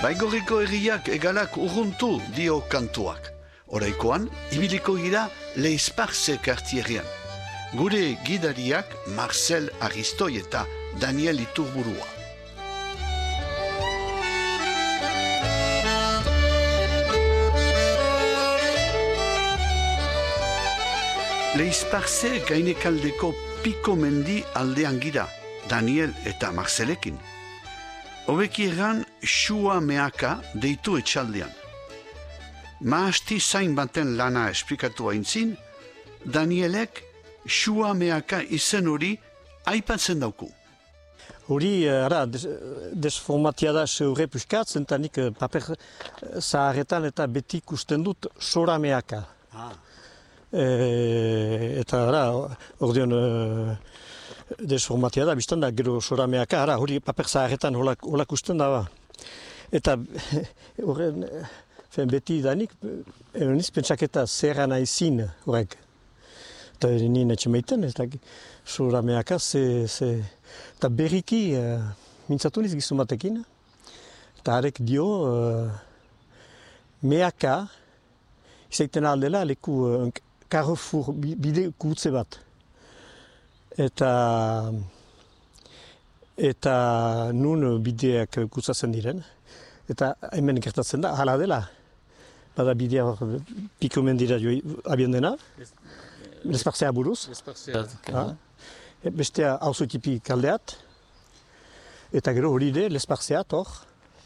Baigorriko herriak egalak urruntu dio kantuak. Oraikoan, ibiliko gira Leisparze kartierrean. Gure gidariak Marcel Aristoi eta Daniel Iturburua. Leisparze gainekaldeko Piko mendi aldean gira, Daniel eta Marcelekin. Hobeki erran Xua Meaka deitu etxaldean. Maasti zain baten lana esplikatu aintzin, Danielek Xua Meaka izen hori aipatzen dauku. Hori, desformatia da zeure puskatzen, eta nik paper zaharretan eta beti ikusten dut Xora Meaka. Eta ordeon desformatia da, biztan da, gero Xora Meaka, hori paper zaharretan hola kusten da ba. Eta horren, beti danik, niz pentsaketa zerra nahizin horrek. Eta nien etxe meiten, eta Xora Meaka, eta berriki mintzatu niz gizun batekin, eta harek dio Meaka, izaiten aldela leku Carrefour bide gutze bat. Eta nun bideak gutzatzen diren. Eta hemen gertatzen da, hala dela. Bada bidea Piko mendira abian dena. Lespartzea buruz. Bestea auzotipi kaldeat. Eta gero hori de Lespartzeat hor.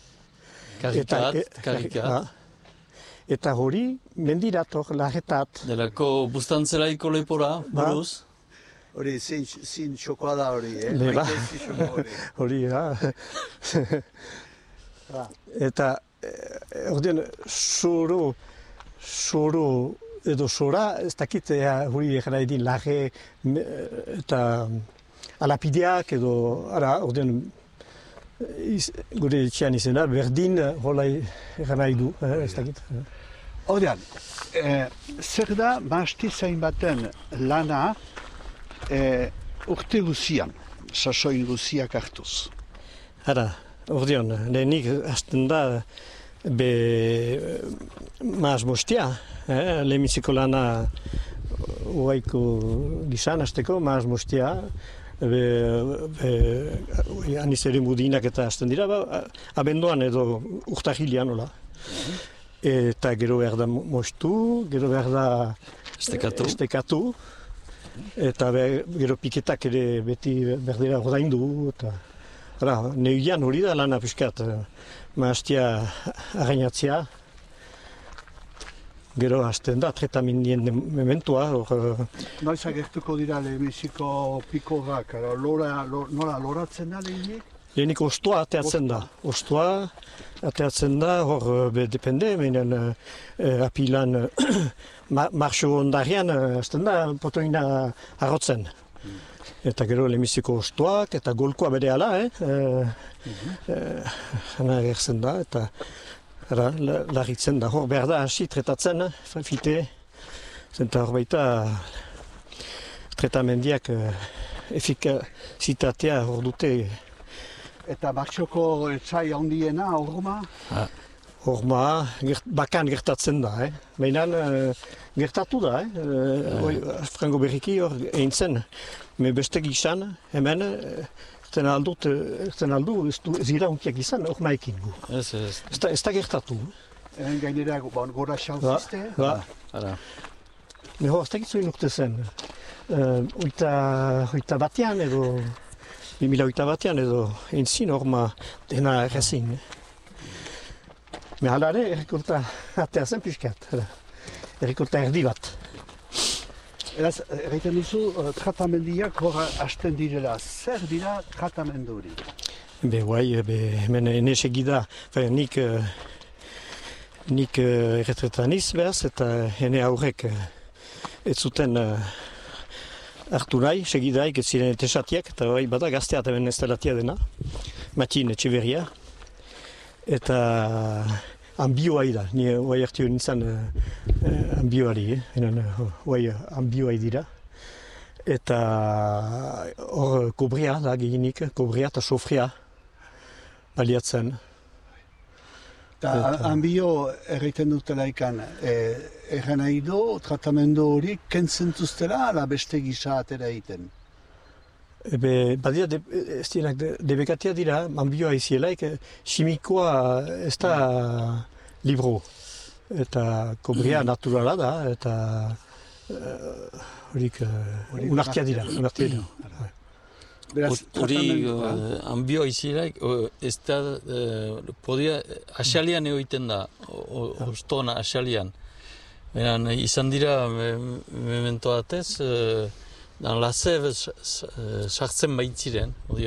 Karikat. Eta hori mendirat hor, larretat. Delako bustantzelaiko lepora, buruz? Hori zin txokoa da hori, Hori, Eta, ordean, soro edo sora, ez dakit hori egin edin larre eta alapideak edo, ordean, gure etxean izena, berdin hola egin nahi du, ez dakit. Ordean, zer da maasti zain baten lana urte guzian, sasoin guziak hartuz? Ordean, lehenik hasten da maaz mostia, lehenbiziko lana uaiko gizan hasteko, maaz mostia, aniz ere mudinak eta hasten dira, abenduan edo urtahilian, hola. Eta gero behar da mostu, gero behar da estekatu, eta gero piketak ere beti berdera ordaindu. Neuian hori da lana piskat, maastia arrainatzea, gero hasten da tretamindien mementua. Noiz agertuko dira lehenbiziko pikorak, nola loratzen da lehenik? Lehenik ostoa ateatzen da. Hor depende, menen apilan marxo ondarian hasten da potoina arrotzen. Eta gero lehenbiziko ostoak eta golkoa bere ala, hana agertzen da, eta larritzen da. Hor behar da hasi tretatzen, fite, zenta hor baita tretamendiak efikazitatea hor dute. Eta martxoko etxai handiena, horma? Horma, bakan gertatzen da, Baina gertatu da, Frango berriki hor egin zen. Me beste gizan, hemen, erten aldu, ez gira hunkiak izan, horma ekin gu. Ez da gertatu. Hemen gainera gora xauzizte? Me hor, ez da gitzuin urte zen. Oita batean edo, 2008 batean edo entzin horma dena errezin. Me halare errekurta atea zen piskat. Errekurta erdi bat. Eraz, erraiten duzu, tratamendiak hor hasten direla. Zer dira tratamendu hori? Hemen enesegida, nik erretretan izbeaz eta hene aurrek ez zuten hartu nahi, segidaik ez ziren etesatiak, eta bada gazteat hemen ez delatia dena, Matin Etxeberria, eta ambioa da, ni oai hartio nintzen ambioari, oai ambioa dira, eta hor kobria da gehienik, kobria eta sofria baliatzen. Anbio erraiten dutela erran nahi du, tratamendu hori kentzen duztela, ala beste gisa atera egiten. Badira, ez dienak debekatia dira, anbioa izielaik, simikoa ez da libro. Eta kobrea naturala da, eta horik unartia dira. Hori anbioa izielaik, ez da, podia, asalian egiten da, ostona asalian. Izan dira, memento batez, dan lazev sartzen baitziren,